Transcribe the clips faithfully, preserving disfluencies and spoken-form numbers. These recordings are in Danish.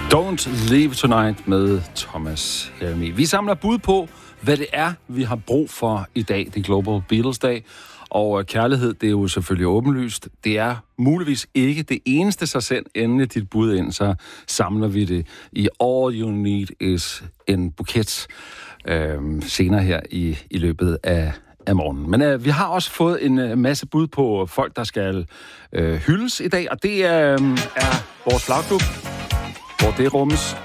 Don't Leave Tonight med Thomas Helmig. Vi samler bud på, hvad det er, vi har brug for i dag. Det er Global Beatles Dag. Og kærlighed, det er jo selvfølgelig åbenlyst. Det er muligvis ikke det eneste, så send endelig dit bud ind, så samler vi det i All You Need Is en buket øh, senere her i, i løbet af, af morgenen. Men øh, vi har også fået en øh, masse bud på folk, der skal øh, hyldes i dag, og det øh, er vores flagklub, hvor det rummes.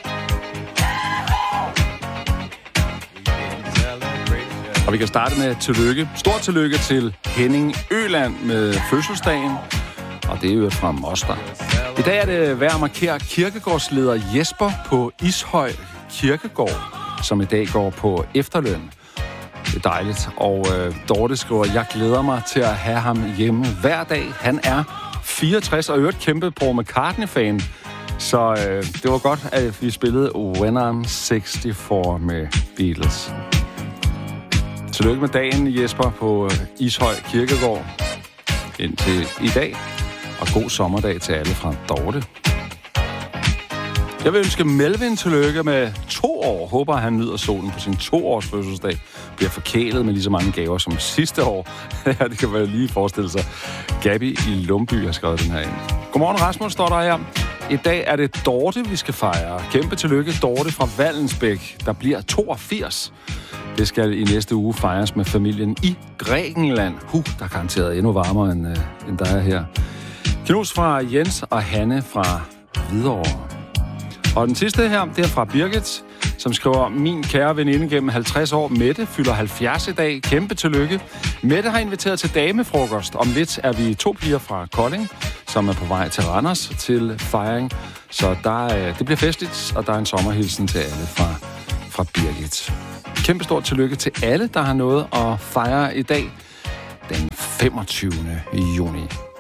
Og vi kan starte med tillykke. Stort tillykke til Henning Øland med fødselsdagen. Og det er jo fra Moster. I dag er det værd at markere kirkegårdsleder Jesper på Ishøj Kirkegård, som i dag går på efterløn. Det er dejligt. Og øh, Dorte skriver, jeg glæder mig til at have ham hjemme hver dag. Han er fireogtres og øvrigt kæmpe Paul McCartney-fan. Så øh, det var godt, at vi spillede When I'm seksogfirs med Beatles. Tillykke med dagen, Jesper, på Ishøj Kirkegård indtil i dag. Og god sommerdag til alle fra Dorte. Jeg vil ønske Melvin tillykke med to år. Håber, han nyder solen på sin to-års fødselsdag. Bliver forkælet med lige så mange gaver som sidste år. Ja, det kan man lige forestille sig. Gabi i Lumby har skrevet den her ind. Godmorgen, Rasmus, står der her. I dag er det Dorte, vi skal fejre. Kæmpe tillykke, Dorte fra Vallensbæk, der bliver toogfirs. Det skal i næste uge fejres med familien i Grækenland. Huh, der er garanteret endnu varmere, end, øh, end der er her. Knus fra Jens og Hanne fra Hvidovre. Og den sidste her, det er fra Birgit, som skriver, min kære veninde gennem halvtreds år, Mette, fylder halvfjerds i dag. Kæmpe tillykke. Mette har inviteret til damefrokost. Om lidt er vi to piger fra Kolding, som er på vej til Randers til fejring. Så der, det bliver festligt, og der er en sommerhilsen til alle fra, fra Birgit. Kæmpe stort tillykke til alle, der har noget at fejre i dag, den femogtyvende juni.